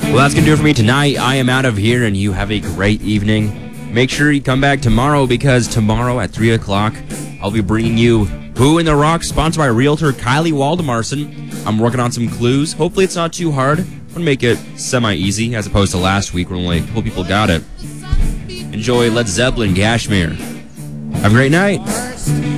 Well, that's going to do it for me tonight. I am out of here, and you have a great evening. Make sure you come back tomorrow, because tomorrow at 3 o'clock, I'll be bringing you Who in the Rock, sponsored by Realtor Kylie Waldemarson. I'm working on some clues. Hopefully it's not too hard. I'm going to make it semi-easy, as opposed to last week where only a couple people got it. Enjoy Led Zeppelin, Kashmir. Have a great night.